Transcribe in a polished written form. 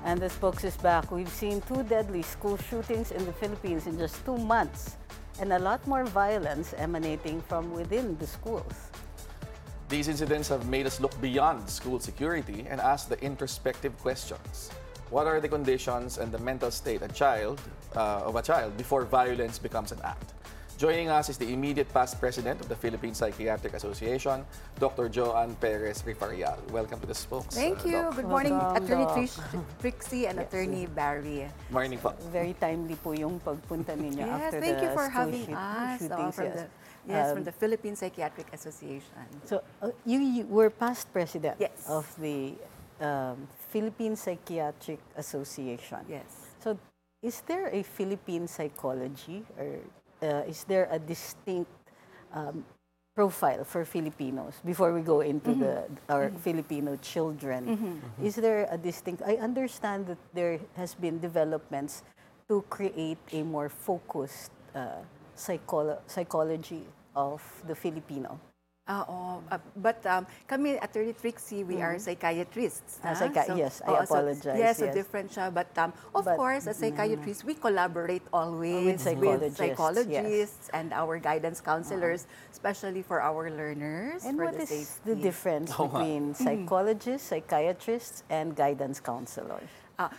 And the spokes is back. We've seen 2 deadly school shootings in the Philippines in just 2 months, and a lot more violence emanating from within the schools. These incidents have made us look beyond school security and ask the introspective questions. What are the conditions and the mental state of a child before violence becomes an act? Joining us is the immediate past president of the Philippine Psychiatric Association, Dr. Joanne Perez Rifarial. Welcome to the Spokes. Thank you. Doc. Good morning, Welcome, Attorney Doc. Trixie and Attorney Barry. Morning po. Very timely po yung pagpunta ninyo Yes, after thank the you for school having us shootings. from the Philippine Psychiatric Association. So you were past president Yes. of the Philippine Psychiatric Association. Yes. So is there a Philippine psychology, or is there a distinct profile for Filipinos before we go into our Filipino children? Is there a distinct? I understand that there has been developments to create a more focused psychology of the Filipino. But kami, Attorney Trixie, we are psychiatrists. Yes, I apologize. Yes, yes. a different siya. But of course, as psychiatrists, we collaborate always With psychologists and our guidance counselors, especially for our learners. And for what the is safety. the difference between psychologists, psychiatrists, and guidance counselors?